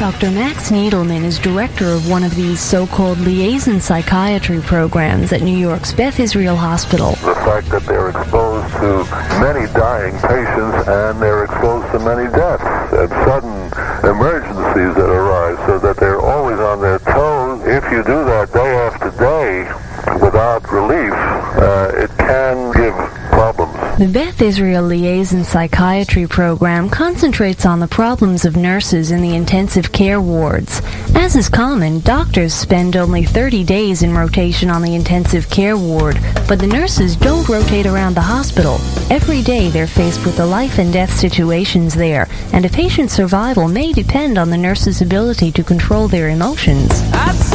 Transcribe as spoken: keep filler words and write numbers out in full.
Doctor Max Needleman is director of one of these so-called liaison psychiatry programs at New York's Beth Israel Hospital. The fact that they're exposed to many dying patients and they're exposed to many deaths and sudden emergencies that arise, so that they're always on their toes. If you do that day after day without relief, uh, it can give problems. The Beth Israel Liaison Psychiatry Program concentrates on the problems of nurses in the intensive care wards. As is common, doctors spend only thirty days in rotation on the intensive care ward, but the nurses don't rotate around the hospital. Every day they're faced with the life and death situations there, and a patient's survival may depend on the nurse's ability to control their emotions.